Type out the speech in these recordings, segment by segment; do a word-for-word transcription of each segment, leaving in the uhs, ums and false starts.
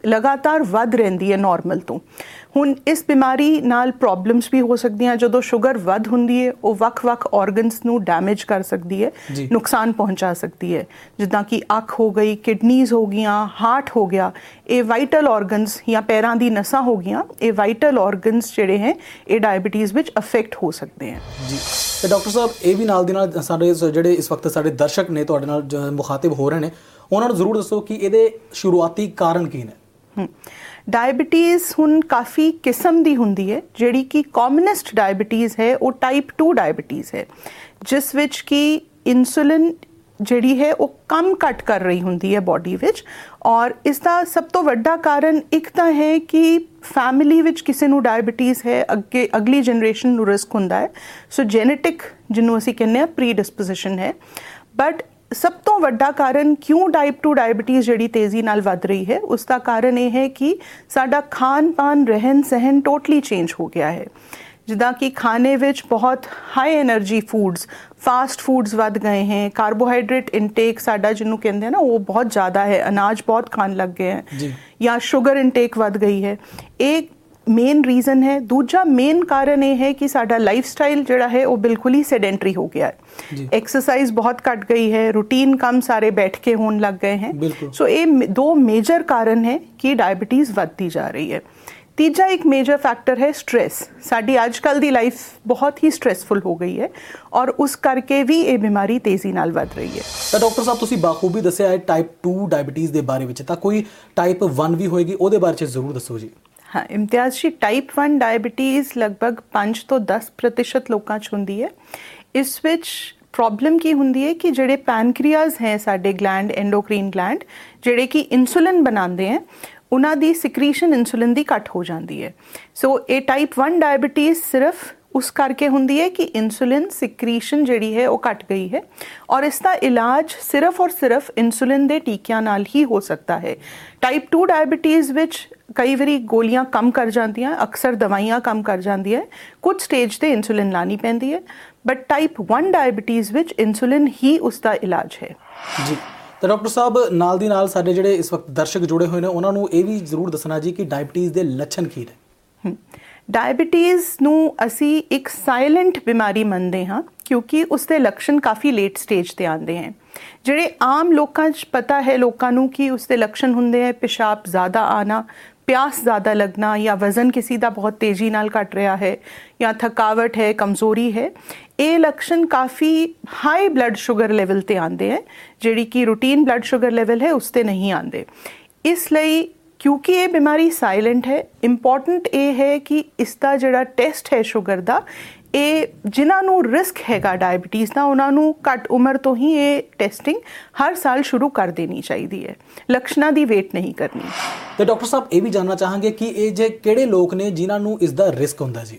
ਲਗਾਤਾਰ ਵੱਧ ਰਹਿੰਦੀ ਹੈ ਨਾਰਮਲ ਤੋਂ। ਹੁਣ ਇਸ ਬਿਮਾਰੀ ਨਾਲ ਪ੍ਰੋਬਲਮਸ ਵੀ ਹੋ ਸਕਦੀਆਂ। ਜਦੋਂ ਸ਼ੂਗਰ ਵੱਧ ਹੁੰਦੀ ਹੈ ਉਹ ਵੱਖ-ਵੱਖ ਆਰਗਨਸ ਨੂੰ ਡੈਮੇਜ ਕਰ ਸਕਦੀ ਹੈ, ਨੁਕਸਾਨ ਪਹੁੰਚਾ ਸਕਦੀ ਹੈ, ਜਿੱਦਾਂ ਕਿ ਅੱਖ ਹੋ ਗਈ, ਕਿਡਨੀਜ਼ ਹੋ ਗਈਆਂ, ਹਾਰਟ ਹੋ ਗਿਆ। ਇਹ ਵਾਈਟਲ ਆਰਗਨਸ ਜਾਂ ਪੈਰਾਂ ਦੀ ਨਸਾਂ ਹੋ ਗਈਆਂ, ਇਹ ਵਾਈਟਲ ਆਰਗਨਸ ਜਿਹੜੇ ਹੈ ਇਹ ਡਾਇਬਟੀਜ਼ ਵਿੱਚ ਅਫੈਕਟ ਹੋ ਸਕਦੇ ਹੈ ਜੀ। ਤੇ ਡਾਕਟਰ ਸਾਹਿਬ ਇਹ ਵੀ ਨਾਲ ਦੀ ਨਾਲ ਸਾਡੇ ਜਿਹੜੇ ਇਸ ਵਕਤ ਸਾਡੇ ਦਰਸ਼ਕ ਨੇ ਤੁਹਾਡੇ ਨਾਲ ਮੁਖਾਤਿਬ ਹੋ ਰਹੇ ਨੇ, ਉਹਨਾਂ ਨੂੰ ਜ਼ਰੂਰ ਦੱਸੋ ਕਿ ਇਹਦੇ ਸ਼ੁਰੂਆਤੀ ਕਾਰਨ ਕੀ ਨੇ। ਡਾਇਬਟੀਜ਼ ਹੁਣ ਕਾਫੀ ਕਿਸਮ ਦੀ ਹੁੰਦੀ ਹੈ। ਜਿਹੜੀ ਕਿ ਕਾਮਨੈਸਟ ਡਾਇਬਟੀਜ਼ ਹੈ ਉਹ ਟਾਈਪ ਟੂ ਡਾਇਬਟੀਜ਼ ਹੈ, ਜਿਸ ਵਿੱਚ ਕਿ ਇਨਸੂਲਿਨ ਜਿਹੜੀ ਹੈ ਉਹ ਕੰਮ ਘੱਟ ਕਰ ਰਹੀ ਹੁੰਦੀ ਹੈ ਬੋਡੀ ਵਿੱਚ। ਔਰ ਇਸ ਦਾ ਸਭ ਤੋਂ ਵੱਡਾ ਕਾਰਨ ਇੱਕ ਤਾਂ ਹੈ ਕਿ ਫੈਮਿਲੀ ਵਿੱਚ ਕਿਸੇ ਨੂੰ ਡਾਇਬਟੀਜ਼ ਹੈ, ਅੱਗੇ ਅਗਲੀ ਜਨਰੇਸ਼ਨ ਨੂੰ ਰਿਸਕ ਹੁੰਦਾ ਹੈ। ਸੋ ਜੈਨੇਟਿਕ ਜਿਹਨੂੰ ਅਸੀਂ ਕਹਿੰਦੇ ਹਾਂ ਪ੍ਰੀ ਡਿਸਪੋਜੀਸ਼ਨ ਹੈ। ਬਟ ਸਭ ਤੋਂ ਵੱਡਾ ਕਾਰਨ ਕਿਉਂ ਟਾਈਪ ਟੂ ਡਾਇਬਟੀਜ਼ ਜਿਹੜੀ ਤੇਜ਼ੀ ਨਾਲ ਵੱਧ ਰਹੀ ਹੈ, ਉਸ ਦਾ ਕਾਰਨ ਇਹ ਹੈ ਕਿ ਸਾਡਾ ਖਾਣ ਪਾਨ, ਰਹਿਣ ਸਹਿਣ ਟੋਟਲੀ ਚੇਂਜ ਹੋ ਗਿਆ ਹੈ। ਜਿੱਦਾਂ ਕਿ ਖਾਣੇ ਵਿੱਚ ਬਹੁਤ high energy foods, fast foods ਵੱਧ ਗਏ ਹੈ। ਕਾਰਬੋਹਾਈਡਰੇਟ ਇਨਟੇਕ ਸਾਡਾ ਜਿਹਨੂੰ ਕਹਿੰਦੇ हैं ना ਉਹ ਬਹੁਤ ਜ਼ਿਆਦਾ ਹੈ, ਅਨਾਜ ਬਹੁਤ ਖਾਣ ਲੱਗ ਗਏ हैं, ਜਾਂ ਸ਼ੂਗਰ ਇਨਟੇਕ ਵੱਧ ਗਈ ਹੈ। ਇਹ ਮੇਨ ਰੀਜ਼ਨ ਹੈ। ਦੂਜਾ ਮੇਨ ਕਾਰਨ ਇਹ ਹੈ ਕਿ ਸਾਡਾ ਲਾਈਫ ਸਟਾਈਲ ਜਿਹੜਾ ਹੈ ਉਹ ਬਿਲਕੁਲ ਹੀ ਸੈਡੈਂਟਰੀ ਹੋ ਗਿਆ ਹੈ। ਐਕਸਰਸਾਈਜ਼ ਬਹੁਤ ਘੱਟ ਗਈ ਹੈ, ਰੂਟੀਨ ਕੰਮ ਸਾਰੇ ਬੈਠ ਕੇ ਹੋਣ ਲੱਗ ਗਏ हैं। ਸੋ ਇਹ ਦੋ ਮੇਜਰ ਕਾਰਨ ਹੈ ਕਿ ਡਾਇਬਟੀਜ਼ ਵੱਧਦੀ ਜਾ ਰਹੀ ਹੈ। ਤੀਜਾ ਇੱਕ ਮੇਜਰ ਫੈਕਟਰ ਹੈ ਸਟ੍ਰੈਸ। ਸਾਡੀ ਅੱਜ ਕੱਲ੍ਹ ਦੀ ਲਾਈਫ ਬਹੁਤ ਹੀ ਸਟ੍ਰੈਸਫੁਲ ਹੋ ਗਈ ਹੈ ਔਰ ਉਸ ਕਰਕੇ ਵੀ ਇਹ ਬਿਮਾਰੀ ਤੇਜ਼ੀ ਨਾਲ ਵੱਧ ਰਹੀ ਹੈ। ਤਾਂ ਡਾਕਟਰ ਸਾਹਿਬ ਤੁਸੀਂ ਬਾਖੂਬੀ ਦੱਸਿਆ ਹੈ ਟਾਈਪ ਟੂ ਡਾਇਬਟੀਜ਼ ਦੇ ਬਾਰੇ ਵਿੱਚ, ਤਾਂ ਕੋਈ ਟਾਈਪ ਵਨ ਵੀ ਹੋਏਗੀ, ਉਹਦੇ ਬਾਰੇ 'ਚ ਜ਼ਰੂਰ ਦੱਸੋ ਜੀ। ਹਾਂ ਇਮਤਿਆਜ਼ ਜੀ, ਟਾਈਪ ਵਨ ਡਾਇਬਟੀਜ਼ ਲਗਭਗ ਪੰਜ ਤੋਂ ਦਸ ਪ੍ਰਤੀਸ਼ਤ ਲੋਕਾਂ 'ਚ ਹੁੰਦੀ ਹੈ। ਇਸ ਵਿੱਚ ਪ੍ਰੋਬਲਮ ਕੀ ਹੁੰਦੀ ਹੈ ਕਿ ਜਿਹੜੇ ਪੈਨਕ੍ਰੀਆਜ਼ ਹੈ ਸਾਡੇ ਗਲੈਂਡ, ਐਂਡੋਕ੍ਰੀਨ ਗਲੈਂਡ, ਜਿਹੜੇ ਕਿ ਇਨਸੂਲਿਨ ਬਣਾਉਂਦੇ ਹੈ, ਉਹਨਾਂ ਦੀ ਸਿਕਰੀਸ਼ਨ ਇਨਸੂਲਿਨ ਦੀ ਘੱਟ ਹੋ ਜਾਂਦੀ ਹੈ। ਸੋ ਇਹ ਟਾਈਪ ਵਨ ਡਾਇਬਟੀਜ਼ ਸਿਰਫ ਉਸ ਕਰਕੇ ਹੁੰਦੀ ਹੈ ਕਿ ਇਨਸੂਲਿਨ ਸਿਕਰੀਸ਼ਨ ਜਿਹੜੀ ਹੈ ਉਹ ਘੱਟ ਗਈ ਹੈ ਔਰ ਇਸ ਦਾ ਇਲਾਜ ਸਿਰਫ ਔਰ ਸਿਰਫ ਇਨਸੂਲਿਨ ਦੇ ਟੀਕਿਆਂ ਨਾਲ ਹੀ ਹੋ ਸਕਦਾ ਹੈ। ਟਾਈਪ ਟੂ ਡਾਇਬਟੀਜ਼ ਵਿੱਚ ਕਈ ਵਾਰੀ ਗੋਲੀਆਂ ਕੰਮ ਕਰ ਜਾਂਦੀਆਂ, ਅਕਸਰ ਦਵਾਈਆਂ ਕੰਮ ਕਰ ਜਾਂਦੀਆਂ, ਕੁਝ ਸਟੇਜ ਤੇ ਇਨਸੂਲਿਨ ਲਾਣੀ ਪੈਂਦੀ ਹੈ। ਬਟ ਟਾਈਪ ਵਨ ਡਾਇਬਟੀਜ਼ ਵਿੱਚ ਇਨਸੂਲਿਨ ਹੀ ਉਸ ਦਾ ਇਲਾਜ ਹੈ ਜੀ। ਤਾਂ ਡਾਕਟਰ ਸਾਹਿਬ ਨਾਲ ਦੀ ਨਾਲ ਸਾਡੇ ਜਿਹੜੇ ਇਸ ਵਕਤ ਦਰਸ਼ਕ ਜੁੜੇ ਹੋਏ ਨੇ ਉਹਨਾਂ ਨੂੰ ਇਹ ਵੀ ਜ਼ਰੂਰ ਦੱਸਣਾ ਜੀ ਕਿ ਡਾਇਬਟੀਜ਼ ਦੇ ਲੱਛਣ ਕੀ ਨੇ। ਡਾਇਬਟੀਜ਼ ਨੂੰ ਅਸੀਂ ਇੱਕ ਸਾਇਲੈਂਟ ਬਿਮਾਰੀ ਮੰਨਦੇ ਹਾਂ ਕਿਉਂਕਿ ਉਸ ਦੇ ਲੱਛਣ ਕਾਫੀ ਲੇਟ ਸਟੇਜ ਤੇ ਆਉਂਦੇ ਹਨ। ਜਿਹੜੇ ਆਮ ਲੋਕਾਂ 'ਚ ਪਤਾ ਹੈ ਲੋਕਾਂ ਨੂੰ ਕਿ ਉਸ ਦੇ ਲੱਛਣ ਹੁੰਦੇ ਹੈ ਪਿਸ਼ਾਬ ਜ਼ਿਆਦਾ ਆਉਣਾ, ਪਿਆਸ ਜ਼ਿਆਦਾ ਲੱਗਣਾ, ਜਾਂ ਵਜ਼ਨ ਕਿਸੇ ਦਾ ਬਹੁਤ ਤੇਜ਼ੀ ਨਾਲ ਘਟ ਰਿਹਾ ਹੈ, ਜਾਂ ਥਕਾਵਟ ਹੈ, ਕਮਜ਼ੋਰੀ ਹੈ। ਇਹ ਲੱਛਣ ਕਾਫੀ ਹਾਈ ਬਲੱਡ ਸ਼ੂਗਰ ਲੈਵਲ ਤੇ ਆਉਂਦੇ ਹੈ, ਜਿਹੜੀ ਕਿ ਰੂਟੀਨ ਬਲੱਡ ਸ਼ੂਗਰ ਲੈਵਲ ਹੈ ਉਸ ਤੇ ਨਹੀਂ ਆਉਂਦੇ। ਇਸ ਲਈ ਕਿਉਂਕਿ ਇਹ ਬਿਮਾਰੀ ਸਾਇਲੈਂਟ ਹੈ, ਇੰਪੋਰਟੈਂਟ ਇਹ ਹੈ ਕਿ ਇਸ ਦਾ ਜਿਹੜਾ ਟੈਸਟ ਹੈ ਸ਼ੂਗਰ ਦਾ, ਇਹ ਜਿਨ੍ਹਾਂ ਨੂੰ ਰਿਸਕ ਹੈਗਾ ਡਾਇਬਟੀਜ਼ ਦਾ ਉਹਨਾਂ ਨੂੰ ਘੱਟ ਉਮਰ ਤੋਂ ਹੀ ਇਹ ਟੈਸਟਿੰਗ ਹਰ ਸਾਲ ਸ਼ੁਰੂ ਕਰ ਦੇਣੀ ਚਾਹੀਦੀ ਹੈ, ਲੱਛਣਾਂ ਦੀ ਵੇਟ ਨਹੀਂ ਕਰਨੀ। ਤੇ ਡਾਕਟਰ ਸਾਹਿਬ ਇਹ ਵੀ ਜਾਣਨਾ ਚਾਹਾਂਗੇ ਕਿ ਇਹ ਜੇ ਕਿਹੜੇ ਲੋਕ ਨੇ ਜਿਨ੍ਹਾਂ ਨੂੰ ਇਸ ਦਾ ਰਿਸਕ ਹੁੰਦਾ ਜੀ।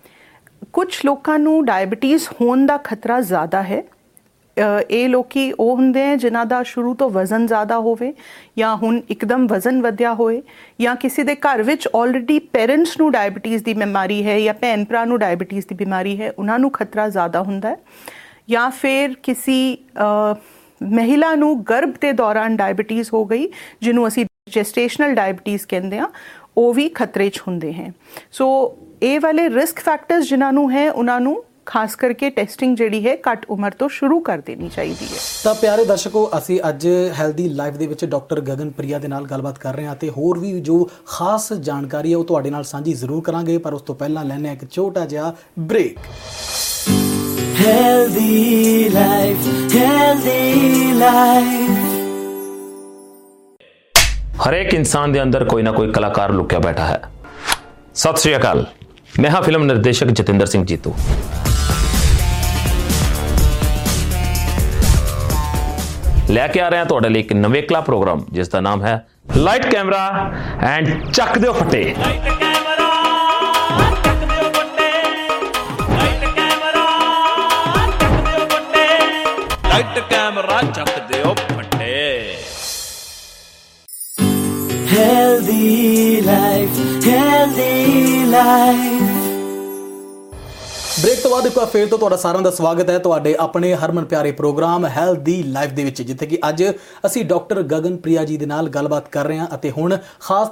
ਕੁਝ ਲੋਕਾਂ ਨੂੰ ਡਾਇਬਟੀਜ਼ ਹੋਣ ਦਾ ਖਤਰਾ ਜ਼ਿਆਦਾ ਹੈ। ਇਹ ਲੋਕੀ ਉਹ ਹੁੰਦੇ ਹੈ ਜਿਨ੍ਹਾਂ ਦਾ ਸ਼ੁਰੂ ਤੋਂ ਵਜ਼ਨ ਜ਼ਿਆਦਾ ਹੋਵੇ, ਜਾਂ ਹੁਣ ਇੱਕਦਮ ਵਜ਼ਨ ਵਧਿਆ ਹੋਏ, ਜਾਂ ਕਿਸੇ ਦੇ ਘਰ ਵਿੱਚ ਆਲਰੇਡੀ ਪੇਰੈਂਟਸ ਨੂੰ ਡਾਇਬਟੀਜ਼ ਦੀ ਬਿਮਾਰੀ ਹੈ, ਜਾਂ ਭੈਣ ਭਰਾ ਨੂੰ ਡਾਇਬਟੀਜ਼ ਦੀ ਬਿਮਾਰੀ ਹੈ, ਉਹਨਾਂ ਨੂੰ ਖਤਰਾ ਜ਼ਿਆਦਾ ਹੁੰਦਾ ਹੈ। ਜਾਂ ਫਿਰ ਕਿਸੇ ਮਹਿਲਾ ਨੂੰ ਗਰਭ ਦੇ ਦੌਰਾਨ ਡਾਇਬਟੀਜ਼ ਹੋ ਗਈ, ਜਿਹਨੂੰ ਅਸੀਂ ਜੈਸਟੇਸ਼ਨਲ ਡਾਇਬਟੀਜ਼ ਕਹਿੰਦੇ ਹਾਂ, ਉਹ ਵੀ ਖਤਰੇ 'ਚ ਹੁੰਦੇ ਹੈ। ਸੋ ਇਹ ਵਾਲੇ ਰਿਸਕ ਫੈਕਟਰਸ ਜਿਨ੍ਹਾਂ ਨੂੰ ਹੈ ਉਹਨਾਂ ਨੂੰ ਖਾਸ ਕਰਕੇ ਟੈਸਟਿੰਗ ਜਿਹੜੀ ਹੈ ਘੱਟ ਉਮਰ ਤੋਂ ਸ਼ੁਰੂ ਕਰ ਦੇਣੀ ਚਾਹੀਦੀ ਹੈ। ਤਾਂ ਪਿਆਰੇ ਦਰਸ਼ਕੋ, ਅਸੀਂ ਅੱਜ ਹੈਲਦੀ ਲਾਈਫ ਦੇ ਵਿੱਚ ਡਾਕਟਰ ਗਗਨ ਪ੍ਰਿਆ ਦੇ ਨਾਲ ਗੱਲਬਾਤ ਕਰ ਰਹੇ ਹਾਂ ਤੇ ਹੋਰ ਵੀ ਜੋ ਖਾਸ ਜਾਣਕਾਰੀ ਹੈ ਉਹ ਤੁਹਾਡੇ ਨਾਲ ਸਾਂਝੀ ਜ਼ਰੂਰ ਕਰਾਂਗੇ, ਪਰ ਉਸ ਤੋਂ ਪਹਿਲਾਂ ਲੈਣੇ ਇੱਕ ਛੋਟਾ ਜਿਹਾ break. Healthy life, healthy life. ਹਰੇਕ ਇਨਸਾਨ ਦੇ ਅੰਦਰ ਕੋਈ ਨਾ ਕੋਈ ਕਲਾਕਾਰ ਲੁਕਿਆ ਬੈਠਾ ਹੈ। ਸਤਿ ਸ਼੍ਰੀ ਅਕਾਲ, ਮੈਂ ਹਾਂ ਫਿਲਮ ਨਿਰਦੇਸ਼ਕ ਜਤਿੰਦਰ ਸਿੰਘ ਜੀਤੂ। ਲੈ ਕੇ ਆ ਰਹੇ ਹਾਂ ਤੁਹਾਡੇ ਲਈ ਇੱਕ ਨਵੇਕਲਾ ਪ੍ਰੋਗਰਾਮ ਜਿਸ ਦਾ ਨਾਮ ਹੈ ਲਾਈਟ ਕੈਮਰਾ ਐਂਡ ਚੱਕ ਦਿਓ ਫੱਟੇ। ਲਾਈਟ ਕੈਮਰਾ ਚੱਕ ਦਿਓ ਫੱਟੇ। Healthy life, healthy life. Break ਤੋਂ ਬਾਅਦ ਇੱਕ ਵਾਰ ਫੇਰ ਤੋਂ ਤੁਹਾਡਾ ਸਾਰਿਆਂ ਦਾ ਸਵਾਗਤ ਹੈ ਤੁਹਾਡੇ ਆਪਣੇ ਹਰਮਨ ਪਿਆਰੇ ਪ੍ਰੋਗਰਾਮ ਹੈਲਦੀ ਲਾਈਫ ਦੇ ਵਿੱਚ, ਜਿੱਥੇ ਕਿ ਅੱਜ ਅਸੀਂ ਡਾਕਟਰ ਗਗਨ ਪ੍ਰਿਆ ਜੀ ਦੇ ਨਾਲ ਗੱਲਬਾਤ ਕਰ ਰਹੇ ਹਾਂ ਅਤੇ ਹੁਣ ਖਾਸ